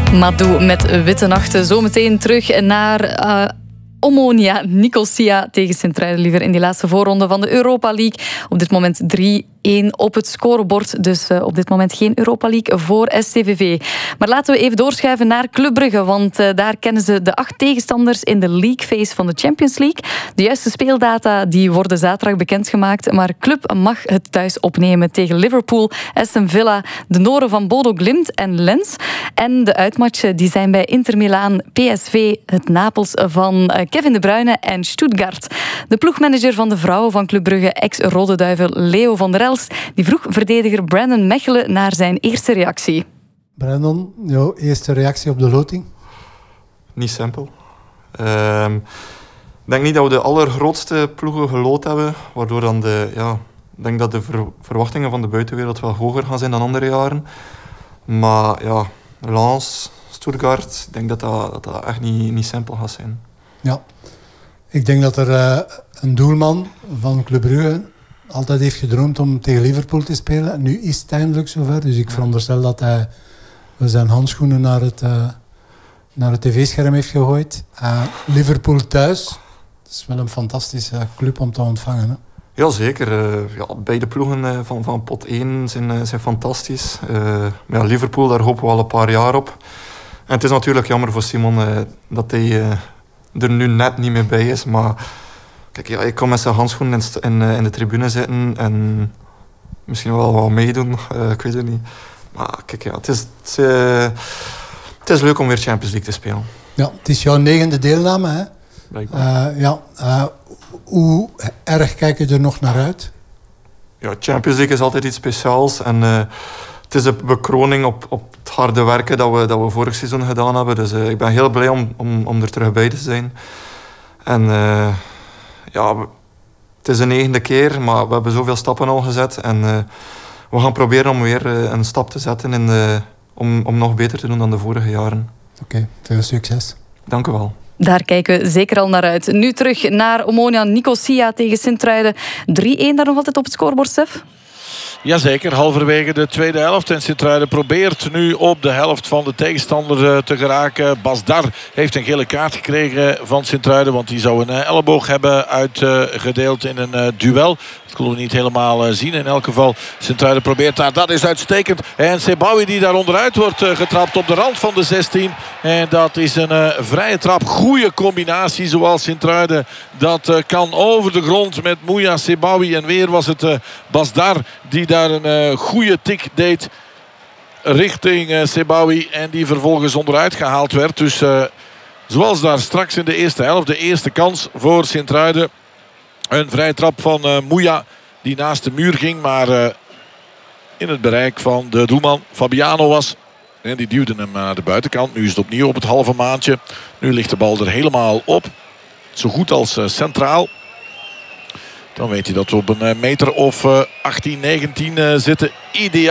Madou met Witte Nachten. Zometeen terug naar Omonia Nicosia tegen Sint-Truiden liever in die laatste voorronde van de Europa League. Op dit moment 3-1 op het scorebord. Dus op dit moment geen Europa League voor SCVV. Maar laten we even doorschuiven naar Club Brugge. Want daar kennen ze de 8 tegenstanders in de league phase van de Champions League. De juiste speeldata die worden zaterdag bekendgemaakt. Maar Club mag het thuis opnemen tegen Liverpool, Aston Villa, de Noren van Bodo Glimt en Lens. En de uitmatchen die zijn bij Inter Milaan, PSV, het Napels van Kevin De Bruyne en Stuttgart. De ploegmanager van de vrouwen van Club Brugge, ex-Rode Duivel Leo van der Elst, die vroeg verdediger Brandon Mechelen naar zijn eerste reactie. Brandon, jouw eerste reactie op de loting? Niet simpel. Ik denk niet dat we de allergrootste ploegen geloot hebben, waardoor dan ik denk dat de verwachtingen van de buitenwereld wel hoger gaan zijn dan andere jaren. Maar ja, Lens, Stuttgart, ik denk dat dat echt niet simpel gaat zijn. Ja, ik denk dat er een doelman van Club Brugge altijd heeft gedroomd om tegen Liverpool te spelen. Nu is het eindelijk zover, dus ik veronderstel dat hij zijn handschoenen naar het tv-scherm heeft gegooid. Liverpool thuis, dat is wel een fantastische club om te ontvangen. Hè? Jazeker. Beide ploegen van pot 1 zijn fantastisch. Liverpool, daar hopen we al een paar jaar op. En het is natuurlijk jammer voor Simon dat hij er nu net niet meer bij is. Maar kijk, ik kan met zijn handschoenen in de tribune zitten en misschien wel wat meedoen. Ik weet het niet. Maar kijk, het is leuk om weer Champions League te spelen. Ja, het is jouw 9e deelname, hè? Hoe erg kijk je er nog naar uit? Ja, Champions League is altijd iets speciaals. En het is een bekroning op het harde werken dat we vorig seizoen gedaan hebben. Dus ik ben heel blij om er terug bij te zijn. En het is de 9e keer, maar we hebben zoveel stappen al gezet. En we gaan proberen om weer een stap te zetten om nog beter te doen dan de vorige jaren. Oké, veel succes. Dank u wel. Daar kijken we zeker al naar uit. Nu terug naar Omonia Nicosia tegen Sint-Truiden. 3-1 daar nog altijd op het scorebord, Stef? Jazeker, halverwege de tweede helft. En Sint-Truiden probeert nu op de helft van de tegenstander te geraken. Basdar heeft een gele kaart gekregen van Sint-Truiden. Want die zou een elleboog hebben uitgedeeld in een duel. Dat konden we niet helemaal zien. In elk geval, Sint-Truiden probeert daar. Dat is uitstekend. En Sebawi die daar onderuit wordt getrapt op de rand van de 16. En dat is een vrije trap. Goede combinatie zoals Sint-Truiden dat kan over de grond met Mouya Sebawi. En weer was het Basdar die daar een goede tik deed richting Sebawi. En die vervolgens onderuit gehaald werd. Dus zoals daar straks in de eerste helft, de eerste kans voor Sint-Truiden. Een vrije trap van Mouya die naast de muur ging. Maar in het bereik van de doelman Fabiano was. En die duwde hem naar de buitenkant. Nu is het opnieuw op het halve maandje. Nu ligt de bal er helemaal op. Zo goed als centraal. Dan weet je dat we op een meter of 18, 19 zitten. Ideaal.